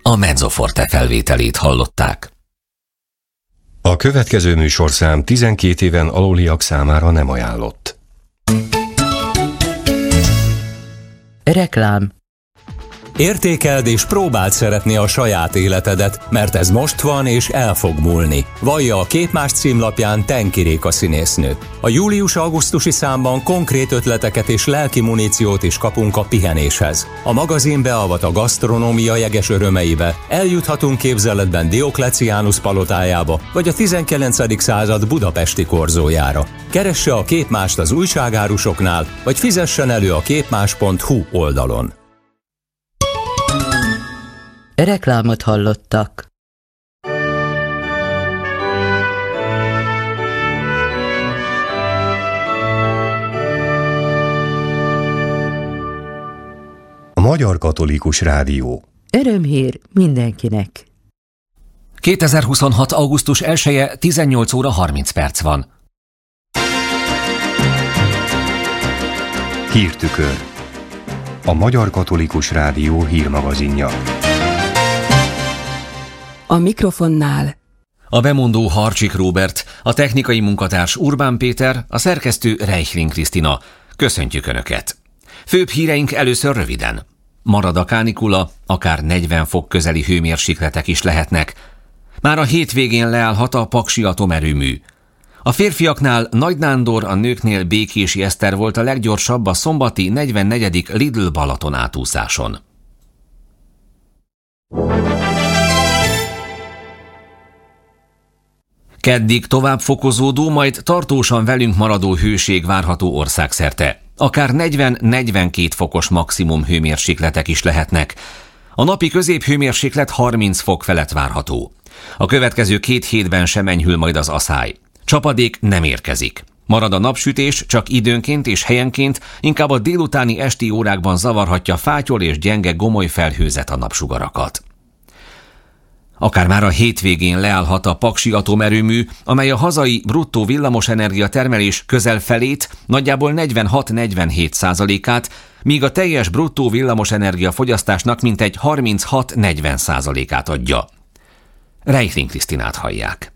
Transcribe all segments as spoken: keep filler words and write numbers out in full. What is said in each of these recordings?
A Mezzoforte felvételét hallották. A következő műsorszám tizenkét éven aluliak számára nem ajánlott. Reklám. Értékeld és próbáld szeretni a saját életedet, mert ez most van és el fog múlni. Vallja a Képmás címlapján Tenki Réka színésznő. A július-augusztusi számban konkrét ötleteket és lelki muníciót is kapunk a pihenéshez. A magazin beavat a gasztronómia jeges örömeibe, eljuthatunk képzeletben Diokleciánus palotájába, vagy a tizenkilencedik század budapesti korzójára. Keresse a Képmást az újságárusoknál, vagy fizessen elő a képmás pont hu oldalon. Reklámot hallottak. A Magyar Katolikus Rádió. Örömhír mindenkinek. kétezer-huszonhat. augusztus elseje, tizennyolc óra harminc perc van. Hírtükör. A Magyar Katolikus Rádió hírmagazinja. A mikrofonnál A bemondó Harcsik Róbert, a technikai munkatárs Urbán Péter, a szerkesztő Reichling Krisztina. Köszöntjük Önöket! Főbb híreink először röviden. Marad a kánikula, akár negyven fok közeli hőmérsékletek is lehetnek. Már a hétvégén leállhat a paksi atomerőmű. A férfiaknál Nagy Nándor, a nőknél Békési Eszter volt a leggyorsabb a szombati negyvennegyedik Lidl Balaton átúszáson. Keddig tovább fokozódó, majd tartósan velünk maradó hőség várható országszerte. Akár negyven-negyvenkét fokos maximum hőmérsékletek is lehetnek. A napi középhőmérséklet harminc fok felett várható. A következő két hétben sem enyhül majd az aszály. Csapadék nem érkezik. Marad a napsütés, csak időnként és helyenként, inkább a délutáni esti órákban zavarhatja fátyol és gyenge gomoly felhőzet a napsugarakat. Akár már a hétvégén leállhat a paksi atomerőmű, amely a hazai bruttó villamosenergia termelés közel felét, nagyjából negyvenhat-negyvenhét százalékát, míg a teljes bruttó villamosenergia fogyasztásnak mintegy harminchat-negyven százalékát adja. Reichling Krisztinát hallják.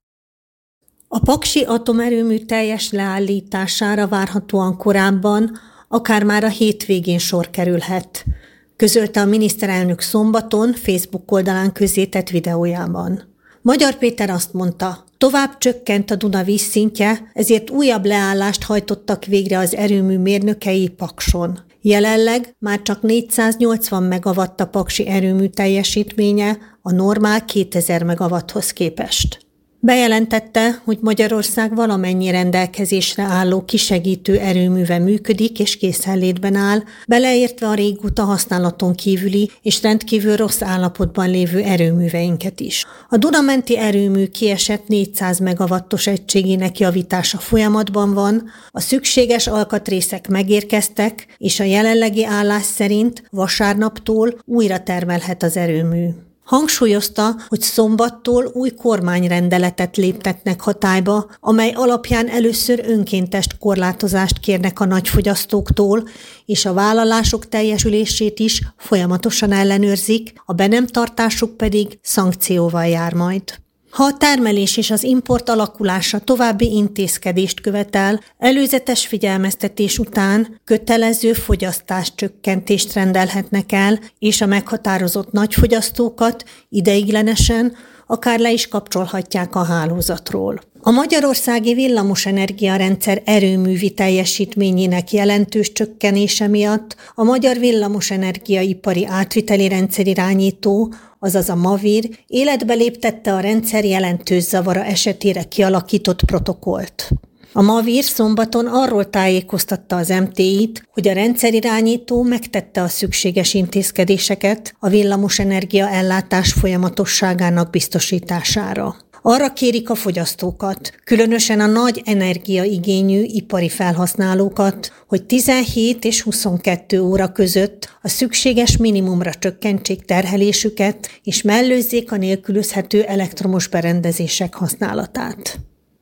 A paksi atomerőmű teljes leállítására várhatóan korábban, akár már a hétvégén sor kerülhet, közölte a miniszterelnök szombaton Facebook oldalán közzétett videójában. Magyar Péter azt mondta, tovább csökkent a Duna vízszintje, ezért újabb leállást hajtottak végre az erőmű mérnökei Pakson. Jelenleg már csak négyszáznyolcvan megawatt a paksi erőmű teljesítménye a normál kétezer megawatthoz képest. Bejelentette, hogy Magyarország valamennyi rendelkezésre álló kisegítő erőműve működik és készenlétben áll, beleértve a régóta használaton kívüli és rendkívül rossz állapotban lévő erőműveinket is. A Duna-menti erőmű kiesett négyszáz megawattos egységének javítása folyamatban van, a szükséges alkatrészek megérkeztek, és a jelenlegi állás szerint vasárnaptól újra termelhet az erőmű. Hangsúlyozta, hogy szombattól új kormányrendeletet léptetnek hatályba, amely alapján először önkéntes korlátozást kérnek a nagyfogyasztóktól, és a vállalások teljesülését is folyamatosan ellenőrzik, a be nem tartásuk pedig szankcióval jár majd. Ha a termelés és az import alakulása további intézkedést követel, előzetes figyelmeztetés után kötelező fogyasztáscsökkentést rendelhetnek el, és a meghatározott nagyfogyasztókat ideiglenesen akár le is kapcsolhatják a hálózatról. A magyarországi villamosenergia rendszer erőművi teljesítményének jelentős csökkenése miatt a Magyar Villamosenergia Ipari Átviteli Rendszerirányító, azaz a MAVIR életbe léptette a rendszer jelentős zavara esetére kialakított protokollt. A MAVIR szombaton arról tájékoztatta az em té í-t, hogy a rendszerirányító megtette a szükséges intézkedéseket a villamosenergia ellátás folyamatosságának biztosítására. Arra kérik a fogyasztókat, különösen a nagy energiaigényű ipari felhasználókat, hogy tizenhét és huszonkettő óra között a szükséges minimumra csökkentsék terhelésüket, és mellőzzék a nélkülözhető elektromos berendezések használatát.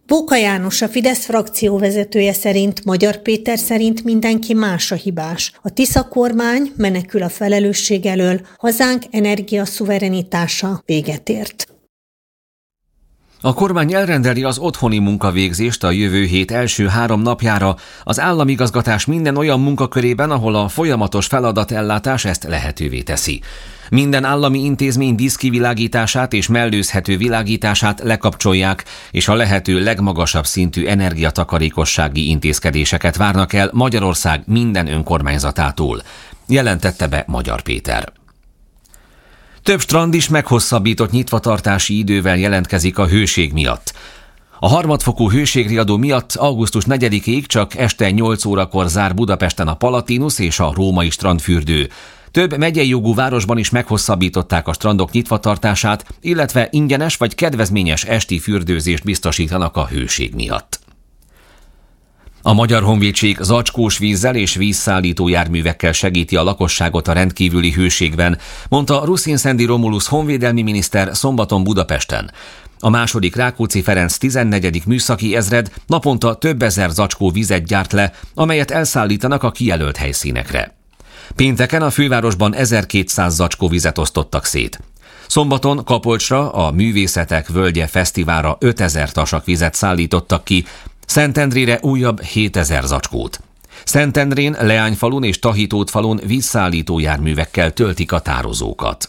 Bóka János, a Fidesz frakcióvezetője szerint, Magyar Péter szerint mindenki más a hibás. A Tisza kormány menekül a felelősség elől, hazánk energiaszuverenitása véget ért. A kormány elrendeli az otthoni munkavégzést a jövő hét első három napjára az államigazgatás minden olyan munkakörében, ahol a folyamatos feladatellátás ezt lehetővé teszi. Minden állami intézmény díszkivilágítását és mellőzhető világítását lekapcsolják, és a lehető legmagasabb szintű energiatakarékossági intézkedéseket várnak el Magyarország minden önkormányzatától, jelentette be Magyar Péter. Több strand is meghosszabbított nyitvatartási idővel jelentkezik a hőség miatt. A harmadfokú hőségriadó miatt augusztus negyedikéig csak este nyolc órakor zár Budapesten a Palatinus és a római strandfürdő. Több megyei jogú városban is meghosszabbították a strandok nyitvatartását, illetve ingyenes vagy kedvezményes esti fürdőzést biztosítanak a hőség miatt. A Magyar Honvédség zacskós vízzel és vízszállító járművekkel segíti a lakosságot a rendkívüli hőségben, mondta Ruszin-Szendi Romulusz honvédelmi miniszter szombaton Budapesten. A második Rákóczi Ferenc tizennegyedik műszaki ezred naponta több ezer zacskó vizet gyárt le, amelyet elszállítanak a kijelölt helyszínekre. Pénteken a fővárosban ezerkétszáz zacskó vizet osztottak szét. Szombaton Kapolcsra, a Művészetek Völgye Fesztiválra ötezer tasak vizet szállítottak ki, Szentendrére újabb hétezer zacskót. Szentendrén, Leányfalun és Tahitótfalun vízszállító járművekkel töltik a tározókat.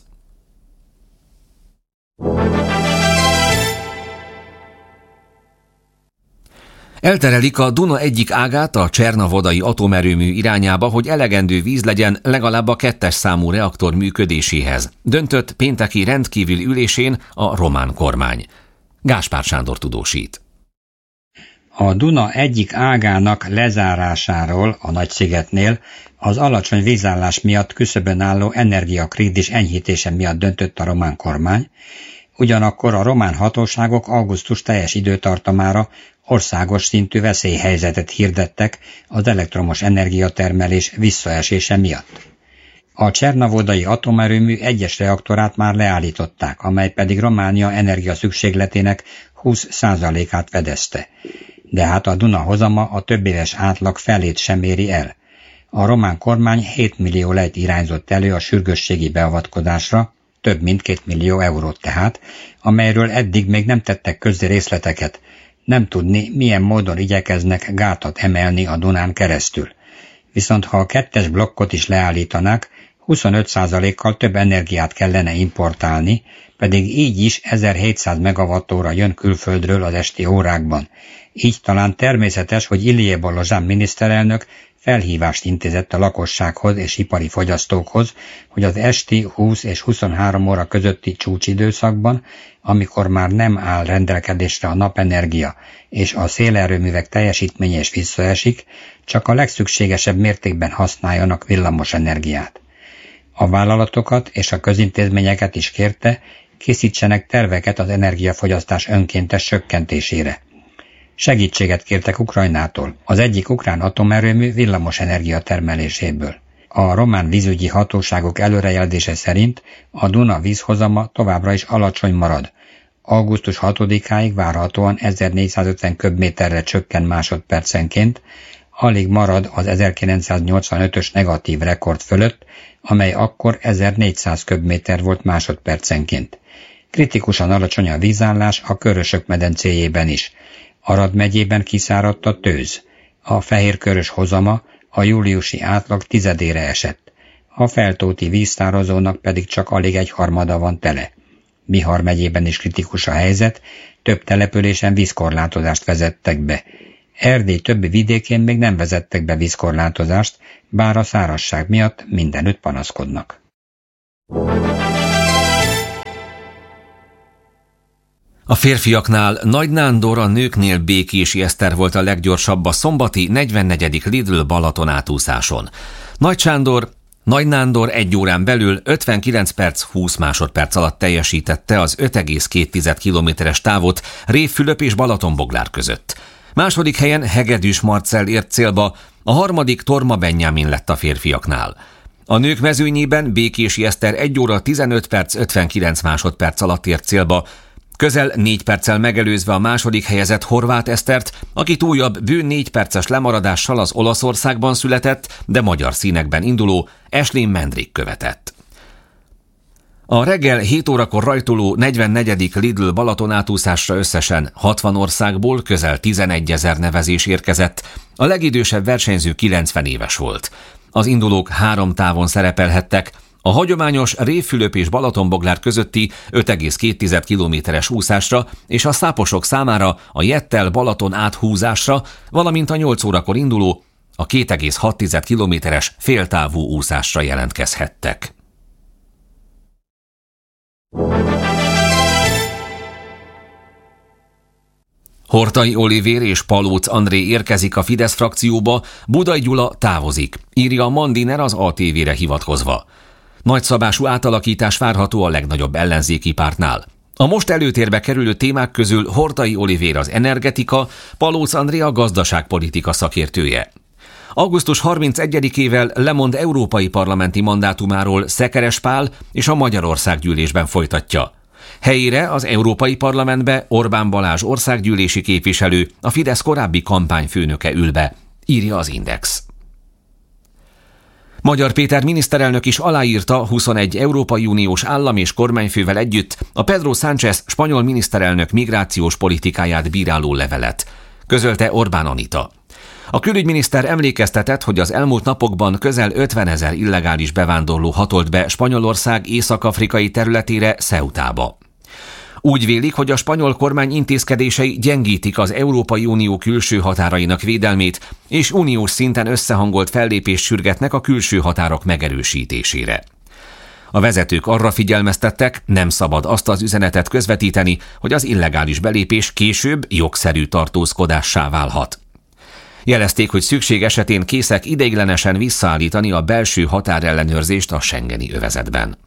Elterelik a Duna egyik ágát a Csernavodai atomerőmű irányába, hogy elegendő víz legyen legalább a kettes számú reaktor működéséhez. Döntött pénteki rendkívüli ülésén a román kormány. Gáspár Sándor tudósít. A Duna egyik ágának lezárásáról a Nagyszigetnél az alacsony vízállás miatt küszöbön álló energiakrízis enyhítése miatt döntött a román kormány, ugyanakkor a román hatóságok augusztus teljes időtartamára országos szintű veszélyhelyzetet hirdettek az elektromos energiatermelés visszaesése miatt. A Csernavodai atomerőmű egyes reaktorát már leállították, amely pedig Románia energiaszükségletének húsz százalékát fedezte. De hát a Duna hozama a többéves átlag felét sem éri el. A román kormány hét millió lejt irányzott elő a sürgősségi beavatkozásra, több mint két millió eurót tehát, amelyről eddig még nem tettek közzé részleteket, nem tudni, milyen módon igyekeznek gátat emelni a Dunán keresztül. Viszont ha a kettes blokkot is leállítanák, huszonöt százalékkal több energiát kellene importálni, pedig így is ezerhétszáz megawattóra jön külföldről az esti órákban. Így talán természetes, hogy Ilie Balazsán miniszterelnök felhívást intézett a lakossághoz és ipari fogyasztókhoz, hogy az esti húsz és huszonhárom óra közötti csúcsidőszakban, amikor már nem áll rendelkezésre a napenergia és a szélerőművek teljesítménye is visszaesik, csak a legszükségesebb mértékben használjanak villamos energiát. A vállalatokat és a közintézményeket is kérte, készítsenek terveket az energiafogyasztás önkéntes csökkentésére. Segítséget kértek Ukrajnától, az egyik ukrán atomerőmű villamos energia termeléséből. A román vízügyi hatóságok előrejelzése szerint a Duna vízhozama továbbra is alacsony marad. augusztus hatodikáig várhatóan ezernégyszázötven köbméterre csökken másodpercenként, alig marad az ezerkilencszáznyolcvanötös negatív rekord fölött, amely akkor ezernégyszáz köbméter volt másodpercenként. Kritikusan alacsony a vízállás a Körösök medencéjében is. Arad megyében kiszáradt a tőz. A Fehérkörös hozama a júliusi átlag tizedére esett. A feltóti víztározónak pedig csak alig egy harmada van tele. Bihar megyében is kritikus a helyzet, több településen vízkorlátozást vezettek be. Erdély többi vidékén még nem vezettek be vízkorlátozást, bár a szárazság miatt mindenütt panaszkodnak. A férfiaknál Nagy Nándor, a nőknél Békési Eszter volt a leggyorsabb a szombati negyvennegyedik Lidl Balaton átúszáson. Nagy Sándor, Nagy Nándor egy órán belül ötvenkilenc perc húsz másodperc alatt teljesítette az öt egész két kilométeres távot Révfülöp és Balatonboglár között. Második helyen Hegedűs Marcell ért célba, a harmadik Torma Benjamin lett a férfiaknál. A nők mezőnyében Békési Eszter egy óra tizenöt perc ötvenkilenc másodperc alatt ért célba, közel négy perccel megelőzve a második helyezett Horváth Esztert, akit újabb bő négy perces lemaradással az Olaszországban született, de magyar színekben induló Ashley Mendrick követett. A reggel hét órakor rajtoló negyvennegyedik Lidl Balaton átúszásra összesen hatvan országból közel tizenegyezer nevezés érkezett, a legidősebb versenyző kilencven éves volt. Az indulók három távon szerepelhettek, a hagyományos Révfülöp és Balatonboglár közötti öt egész két kilométeres úszásra és a száposok számára a Jettel Balaton áthúzásra, valamint a nyolc órakor induló, a két egész hat kilométeres féltávú úszásra jelentkezhettek. Horthy Olivér és Palóc André érkezik a Fidesz frakcióba, Budai Gyula távozik, írja a Mandiner az á té vére hivatkozva. Nagyszabású átalakítás várható a legnagyobb ellenzéki pártnál. A most előtérbe kerülő témák közül Horthy Olivér az energetika, Palóc André a gazdaságpolitika szakértője. augusztus harmincegyedikével lemond európai parlamenti mandátumáról Szekeres Pál és a Magyarországgyűlésben folytatja. Helyére az Európai Parlamentbe Orbán Balázs országgyűlési képviselő, a Fidesz korábbi kampányfőnöke ül be, írja az Index. Magyar Péter miniszterelnök is aláírta huszonegy Európai Uniós állam és kormányfővel együtt a Pedro Sánchez spanyol miniszterelnök migrációs politikáját bíráló levelet, közölte Orbán Anita. A külügyminiszter emlékeztetett, hogy az elmúlt napokban közel ötvenezer illegális bevándorló hatolt be Spanyolország észak-afrikai területére, Ceutába. Úgy vélik, hogy a spanyol kormány intézkedései gyengítik az Európai Unió külső határainak védelmét, és uniós szinten összehangolt fellépést sürgetnek a külső határok megerősítésére. A vezetők arra figyelmeztettek, nem szabad azt az üzenetet közvetíteni, hogy az illegális belépés később jogszerű tartózkodássá válhat. Jelezték, hogy szükség esetén készek ideiglenesen visszaállítani a belső határellenőrzést a schengeni övezetben.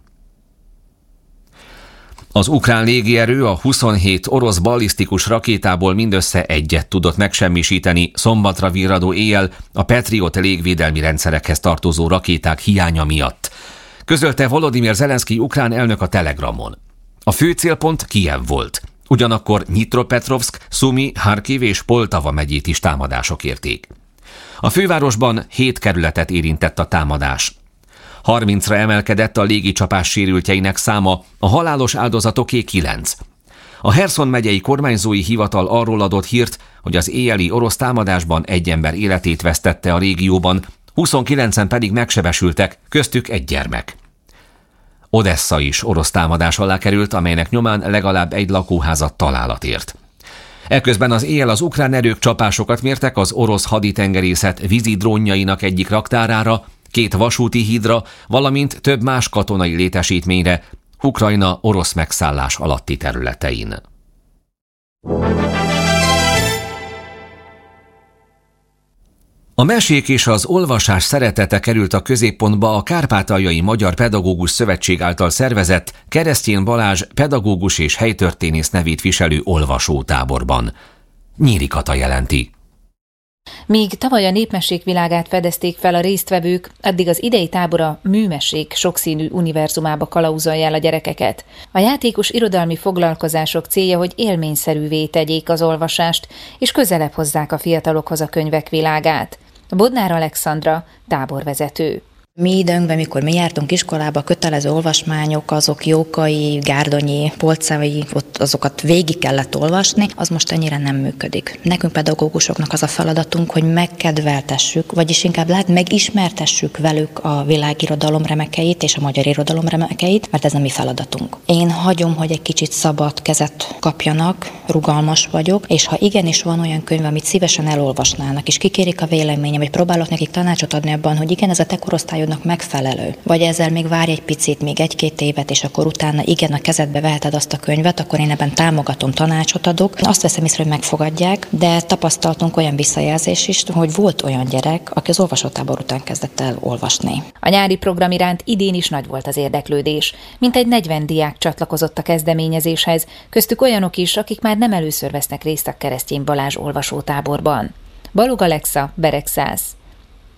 Az ukrán légierő a huszonhét orosz ballisztikus rakétából mindössze egyet tudott megsemmisíteni szombatra virradó éjjel a Patriot légvédelmi rendszerekhez tartozó rakéták hiánya miatt, közölte Volodymyr Zelenszkij ukrán elnök a Telegramon. A fő célpont Kijev volt. Ugyanakkor Nyitropetrovszk, Szumi, Harkiv és Poltava megyét is támadások érték. A fővárosban hét kerületet érintett a támadás. harmincra emelkedett a légicsapás sérültjeinek száma, a halálos áldozatoké kilenc. A Herszon megyei kormányzói hivatal arról adott hírt, hogy az éjjeli orosz támadásban egy ember életét vesztette a régióban, huszonkilencen pedig megsebesültek, köztük egy gyermek. Odessa is orosz támadás alá került, amelynek nyomán legalább egy lakóházat találat ért. Eközben az éjjel az ukrán erők csapásokat mértek az orosz haditengerészet vízi drónjainak egyik raktárára, két vasúti hídra, valamint több más katonai létesítményre, Ukrajna orosz megszállás alatti területein. A mesék és az olvasás szeretete került a középpontba a Kárpátaljai Magyar Pedagógus Szövetség által szervezett Keresztyén Balázs pedagógus és helytörténész nevét viselő olvasótáborban. Nyíri Kata jelenti. Míg tavaly a népmesék világát fedezték fel a résztvevők, addig az idei tábor a műmesék sokszínű univerzumába kalauzolja el a gyerekeket. A játékos irodalmi foglalkozások célja, hogy élményszerűvé tegyék az olvasást, és közelebb hozzák a fiatalokhoz a könyvek világát. Bodnár Alexandra, táborvezető. Mi időnkben, mikor mi jártunk iskolába, kötelező olvasmányok, azok Jókai, Gárdonyi, Polcai, ott azokat végig kellett olvasni, az most ennyire nem működik. Nekünk pedagógusoknak az a feladatunk, hogy megkedveltessük, vagyis inkább lehet megismertessük velük a világirodalom remekeit és a magyar irodalom remekeit, mert ez a mi feladatunk. Én hagyom, hogy egy kicsit szabad kezet kapjanak, rugalmas vagyok, és ha igenis van olyan könyv, amit szívesen elolvasnának, és kikérik a véleményem, vagy próbálok nekik tanácsot adni abban, hogy igen, ez a te korosztályodnak megfelelő, vagy ezzel még várj egy picit, még egy-két évet, és akkor utána igen, a kezedbe veheted azt a könyvet, akkor én ebben támogatom, tanácsot adok. Azt veszem észre, hogy megfogadják, de tapasztaltunk olyan visszajelzés is, hogy volt olyan gyerek, aki az olvasótábor után kezdett el olvasni. A nyári program iránt idén is nagy volt az érdeklődés. Mintegy negyven diák csatlakozott a kezdeményezéshez, köztük olyanok is, akik már nem először vesznek részt a Keresztyén Balázs olvasótáborban. Balog Alexa, Beregszász.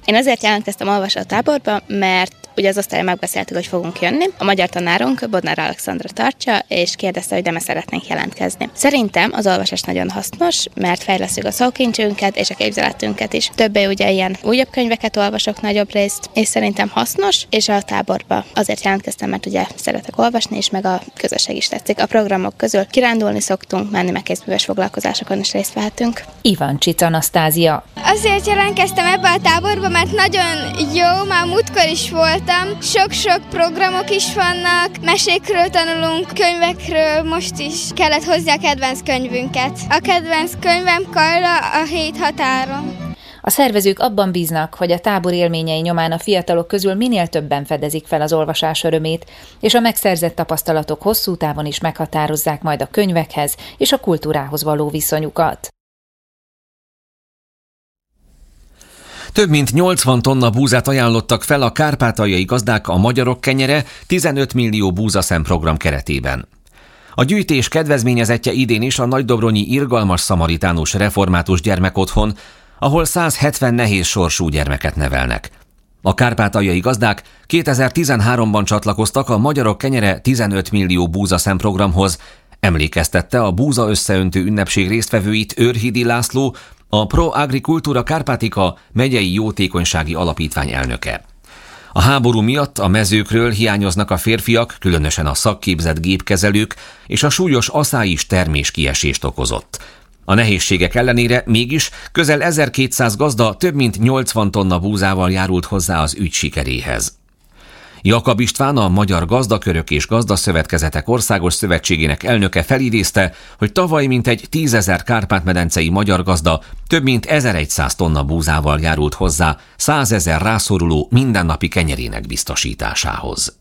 Én azért jelentkeztem olvasótáborba, mert ugye az osztályon megbeszéltük, hogy fogunk jönni. A magyar tanárunk, Bodnár Alexandra tartja, és kérdezte, hogy de mi szeretnénk jelentkezni. Szerintem az olvasás nagyon hasznos, mert fejlesztjük a szókincsünket és a képzeletünket is. Többé ugye ilyen újabb könyveket olvasok nagyobb részt, és szerintem hasznos, és a táborba azért jelentkeztem, mert ugye szeretek olvasni, és meg a közösség is tetszik. A programok közül kirándulni szoktunk, menni, meg kézműves foglalkozásokon is részt vehetünk. Ivancsics Anasztázia. Azért jelentkeztem ebbe a táborba, mert nagyon jó, már múltkor is voltam. Sok-sok programok is vannak, mesékről tanulunk, könyvekről, most is kellett hozzá a kedvenc könyvünket. A kedvenc könyvem Kajla, a hét határon. A szervezők abban bíznak, hogy a tábor élményei nyomán a fiatalok közül minél többen fedezik fel az olvasás örömét, és a megszerzett tapasztalatok hosszú távon is meghatározzák majd a könyvekhez és a kultúrához való viszonyukat. Több mint nyolcvan tonna búzát ajánlottak fel a kárpátaljai gazdák a Magyarok Kenyere tizenöt millió búzaszem program keretében. A gyűjtés kedvezményezettje idén is a nagydobronyi Irgalmas Szamaritánus Református Gyermekotthon, ahol száz hetven nehéz sorsú gyermeket nevelnek. A kárpátaljai gazdák kétezer-tizenháromban csatlakoztak a Magyarok Kenyere tizenöt millió búzaszem programhoz, emlékeztette a búza összeöntő ünnepség résztvevőit Őrhidi László, a Pro Agricultura Kárpátika megyei jótékonysági alapítvány elnöke. A háború miatt a mezőkről hiányoznak a férfiak, különösen a szakképzett gépkezelők, és a súlyos aszály is terméskiesést okozott. A nehézségek ellenére mégis közel ezerkétszáz gazda több mint nyolcvan tonna búzával járult hozzá az ügy sikeréhez. Jakab István, a Magyar Gazdakörök és Gazdaszövetkezetek Országos Szövetségének elnöke felidézte, hogy tavaly mintegy tízezer kárpát-medencei magyar gazda több mint ezerszáz tonna búzával járult hozzá százezer rászoruló mindennapi kenyerének biztosításához.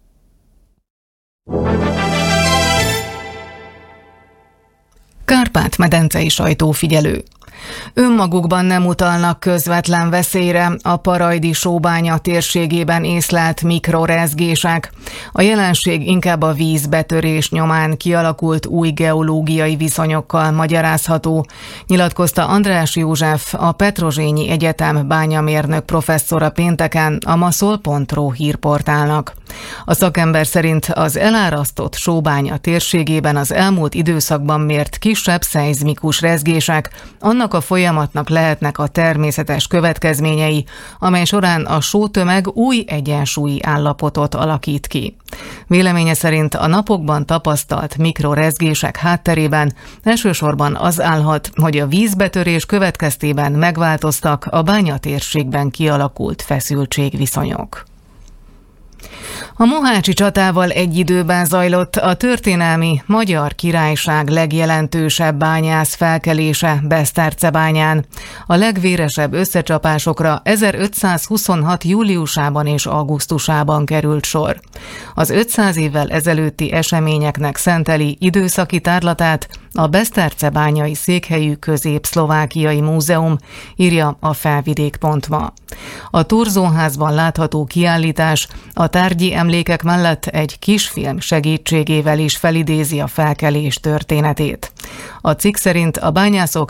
Kárpát-medencei sajtófigyelő. Önmagukban nem utalnak közvetlen veszélyre a Parajdi Sóbánya térségében észlelt mikrorezgések. A jelenség inkább a vízbetörés nyomán kialakult új geológiai viszonyokkal magyarázható, nyilatkozta András József, a Petrozsényi Egyetem bányamérnök professzora pénteken a maszol pont ro hírportálnak. A szakember szerint az elárasztott Sóbánya térségében az elmúlt időszakban mért kisebb szeizmikus rezgések annak a folyamatnak lehetnek a természetes következményei, amely során a sótömeg új egyensúlyi állapotot alakít ki. Véleménye szerint a napokban tapasztalt mikrorezgések hátterében elsősorban az állhat, hogy a vízbetörés következtében megváltoztak a bányatérségben kialakult feszültségviszonyok. A mohácsi csatával egy időben zajlott a történelmi Magyar Királyság legjelentősebb bányász felkelése Besztercebányán. A legvéresebb összecsapásokra ezerötszázhuszonhat júliusában és augusztusában került sor. Az ötszáz évvel ezelőtti eseményeknek szenteli időszaki tárlatát a Besztercebányai székhelyű Közép-szlovákiai Múzeum, írja a felvidék pont ma. A Turzóházban látható kiállítás a tárgyi emlékek mellett egy kisfilm segítségével is felidézi a felkelés történetét. A cikk szerint a bányászok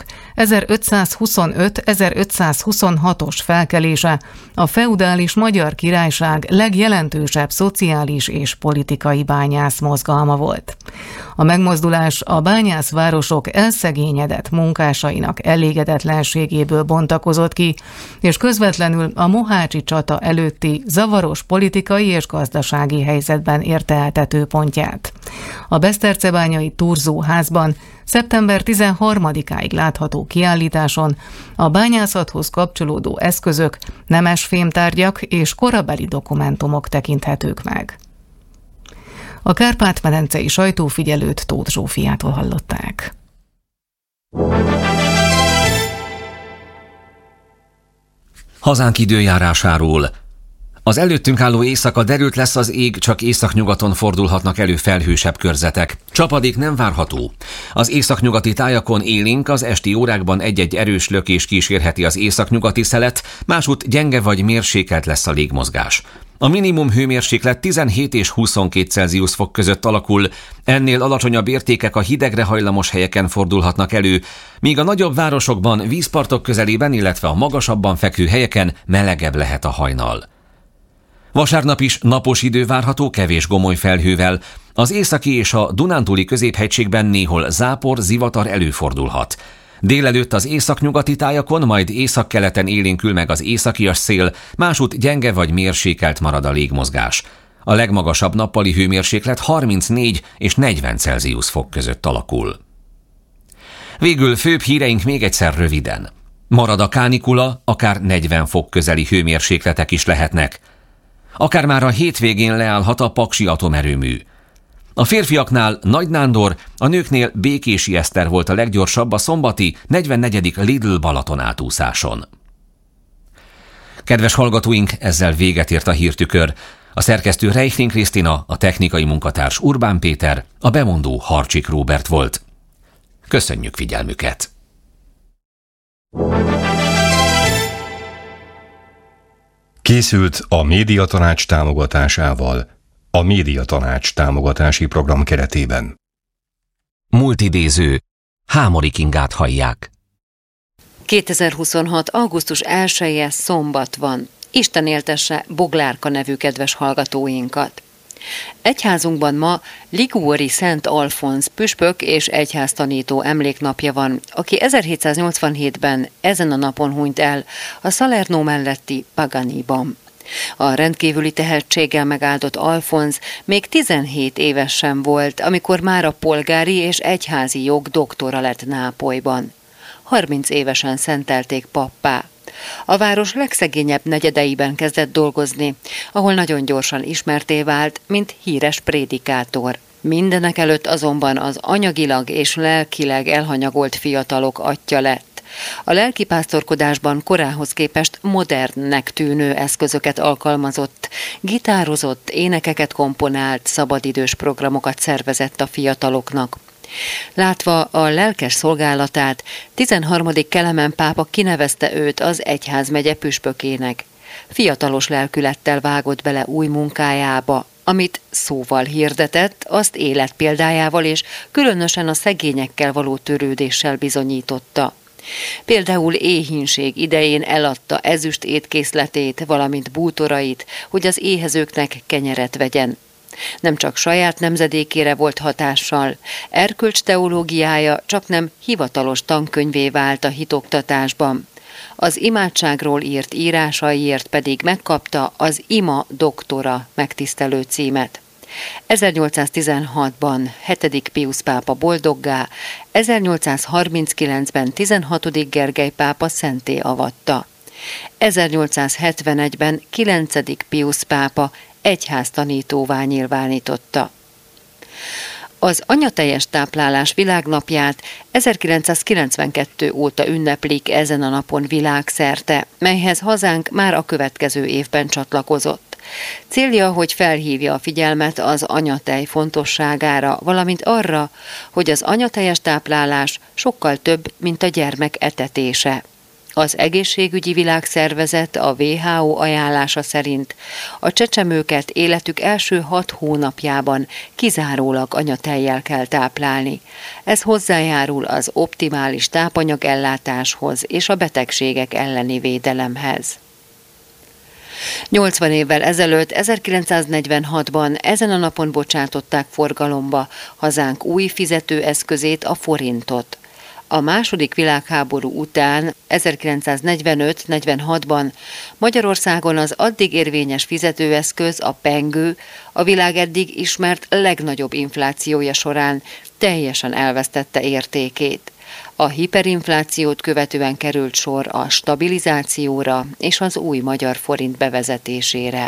ezerötszázhuszonöt-ezerötszázhuszonhatos felkelése a feudális Magyar Királyság legjelentősebb szociális és politikai bányász mozgalma volt. A megmozdulás a bányászvárosok elszegényedett munkásainak elégedetlenségéből bontakozott ki, és közvetlenül a mohácsi csata előtti zavaros politikai és gazdasági helyzetben érte el tetőpontját. A Besztercebányai Turzóházban szeptember tizenharmadikáig látható kiállításon a bányászathoz kapcsolódó eszközök, nemes fémtárgyak és korabeli dokumentumok tekinthetők meg. A Kárpát-medencei sajtófigyelőt Tóth Zsófiától hallották. Hazánk időjárásáról. Az előttünk álló éjszaka derült lesz az ég, csak északnyugaton fordulhatnak elő felhősebb körzetek. Csapadék nem várható. Az északnyugati tájakon élénk, az esti órákban egy-egy erős lökés kísérheti az északnyugati szelet, másút gyenge vagy mérsékelt lesz a légmozgás. A minimum hőmérséklet tizenhét és huszonkét Celsius fok között alakul, ennél alacsonyabb értékek a hidegre hajlamos helyeken fordulhatnak elő, míg a nagyobb városokban, vízpartok közelében, illetve a magasabban fekvő helyeken melegebb lehet a hajnal. Vasárnap is napos idő várható kevés gomoly felhővel. Az északi és a dunántúli középhegységben néhol zápor, zivatar előfordulhat. Délelőtt az északnyugati tájakon, majd északkeleten élénkül meg az északias szél, másút gyenge vagy mérsékelt marad a légmozgás. A legmagasabb nappali hőmérséklet harmincnégy és negyven Celsius fok között alakul. Végül főbb híreink még egyszer röviden. Marad a kánikula, akár negyven fok közeli hőmérsékletek is lehetnek. Akár már a hétvégén leállhat a Paksi atomerőmű. A férfiaknál Nagy Nándor, a nőknél Békési Eszter volt a leggyorsabb a szombati negyvennegyedik Lidl Balaton átúszáson. Kedves hallgatóink, ezzel véget ért a hírtükör. A szerkesztő Reichling Krisztina, a technikai munkatárs Urbán Péter, a bemondó Harcsik Róbert volt. Köszönjük figyelmüket! Készült a Médiatanács támogatásával, a Médiatanács támogatási program keretében. Multidéző. Hámori Kingát hallják. kétezer-huszonhat. augusztus elseje szombat van. Isten éltesse Boglárka nevű kedves hallgatóinkat. Egyházunkban ma Liguori Szent Alfonz püspök és egyháztanító emléknapja van, aki ezerhétszáznyolcvanhétben ezen a napon hunyt el a Salerno melletti Paganiban. A rendkívüli tehetséggel megáldott Alfonz még tizenhét éves sem volt, amikor már a polgári és egyházi jog doktora lett Nápolyban. harminc évesen szentelték pappá. A város legszegényebb negyedeiben kezdett dolgozni, ahol nagyon gyorsan ismertté vált, mint híres prédikátor. Mindenek előtt azonban az anyagilag és lelkileg elhanyagolt fiatalok atyja lett. A lelkipásztorkodásban korához képest modernnek tűnő eszközöket alkalmazott, gitározott, énekeket komponált, szabadidős programokat szervezett a fiataloknak. Látva a lelkes szolgálatát, tizenharmadik Kelemen pápa kinevezte őt az egyházmegye püspökének. Fiatalos lelkülettel vágott bele új munkájába, amit szóval hirdetett, azt életpéldájával és különösen a szegényekkel való törődéssel bizonyította. Például éhínség idején eladta ezüst étkészletét, valamint bútorait, hogy az éhezőknek kenyeret vegyen. Nem csak saját nemzedékére volt hatással, erkölcs teológiája csaknem hivatalos tankönyvé vált a hitoktatásban. Az imádságról írt írásaiért pedig megkapta az ima doktora megtisztelő címet. ezernyolcszáztizenhatban hetedik Piusz pápa boldoggá, ezernyolcszázharminckilencben tizenhatodik Gergely pápa szentté avatta. ezernyolcszázhetvenegyben kilencedik Piusz pápa egyháztanítóvá nyilvánította. Az anyateljes táplálás világnapját ezerkilencszázkilencvenkettő óta ünneplik ezen a napon világszerte, melyhez hazánk már a következő évben csatlakozott. Célja, hogy felhívja a figyelmet az anyatej fontosságára, valamint arra, hogy az anyateljes táplálás sokkal több, mint a gyermek etetése. Az Egészségügyi Világszervezet, a vé há ó ajánlása szerint a csecsemőket életük első hat hónapjában kizárólag anyatejjel kell táplálni. Ez hozzájárul az optimális tápanyagellátáshoz és a betegségek elleni védelemhez. nyolcvan évvel ezelőtt, ezerkilencszáznegyvenhatban ezen a napon bocsátották forgalomba hazánk új fizetőeszközét, a forintot. A második világháború után, ezerkilencszáznegyvenöt-negyvenhatban Magyarországon az addig érvényes fizetőeszköz, a pengő, a világ eddig ismert legnagyobb inflációja során teljesen elvesztette értékét. A hiperinflációt követően került sor a stabilizációra és az új magyar forint bevezetésére.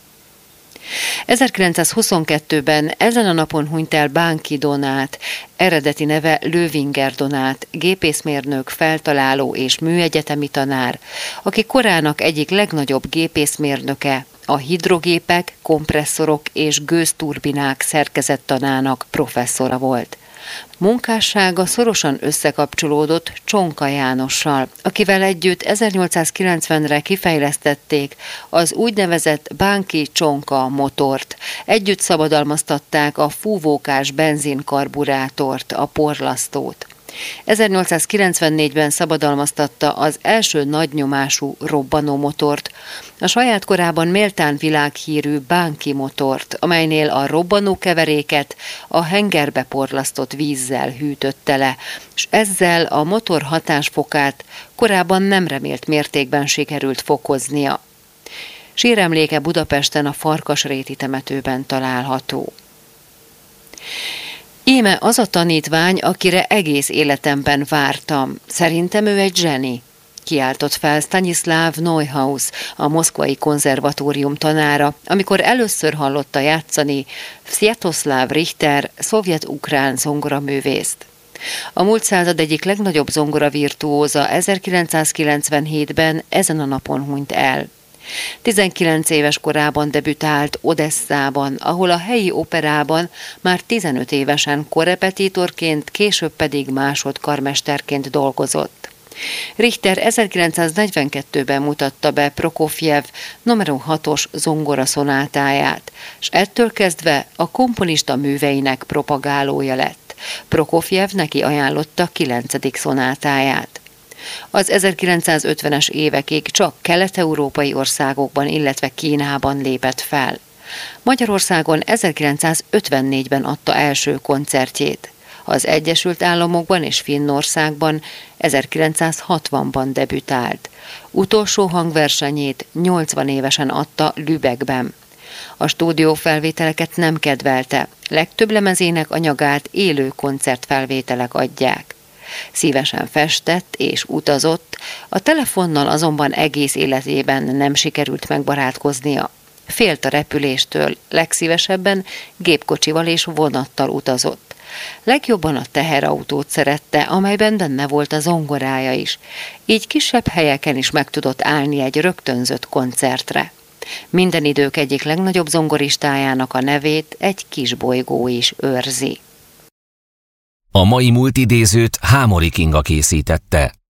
ezerkilencszázhuszonkettőben ezen a napon hunyt el Bánki Donát, eredeti neve Lővinger Donát, gépészmérnök, feltaláló és műegyetemi tanár, aki korának egyik legnagyobb gépészmérnöke, a hidrogépek, kompresszorok és gőzturbinák szerkezettanának professzora volt. Munkássága szorosan összekapcsolódott Csonka Jánossal, akivel együtt ezernyolcszázkilencvenre kifejlesztették az úgynevezett Bánki-Csonka motort. Együtt szabadalmaztatták a fúvókás benzinkarburátort, a porlasztót. ezernyolcszázkilencvennégyben szabadalmaztatta az első nagynyomású robbanómotort, a saját korában méltán világhírű Bánki motort, amelynél a robbanókeveréket a hengerbe porlasztott vízzel hűtötte le, és ezzel a motor hatásfokát korábban nem remélt mértékben sikerült fokoznia. Síremléke Budapesten a Farkasréti temetőben található. Íme az a tanítvány, akire egész életemben vártam. Szerintem ő egy zseni, kiáltott fel Stanislav Neuhaus, a moszkvai konzervatórium tanára, amikor először hallotta játszani Sviatoslav Richter, szovjet-ukrán zongoraművészt. A múlt század egyik legnagyobb zongoravirtuóza ezerkilencszázkilencvenhétben ezen a napon hunyt el. tizenkilenc éves korában debütált Odesszában, ahol a helyi operában már tizenöt évesen korrepetitorként, később pedig másodkarmesterként dolgozott. Richter ezerkilencszáznegyvenkettőben mutatta be Prokofjev numero hatos zongoraszonátáját, és ettől kezdve a komponista műveinek propagálója lett. Prokofjev neki ajánlotta kilencedik szonátáját. Az ezerkilencszázötvenes évekig csak kelet-európai országokban, illetve Kínában lépett fel. Magyarországon ezerkilencszázötvennégyben adta első koncertjét. Az Egyesült Államokban és Finnországban ezerkilencszázhatvanban debütált. Utolsó hangversenyét nyolcvan évesen adta Lübeckben. A stúdiófelvételeket nem kedvelte, legtöbb lemezének anyagát élő koncertfelvételek adják. Szívesen festett és utazott, a telefonnal azonban egész életében nem sikerült megbarátkoznia. Félt a repüléstől, legszívesebben gépkocsival és vonattal utazott. Legjobban a teherautót szerette, amelyben benne volt a zongorája is, így kisebb helyeken is meg tudott állni egy rögtönzött koncertre. Minden idők egyik legnagyobb zongoristájának a nevét egy kis bolygó is őrzi. A mai múltidézőt Hámori Kinga készítette.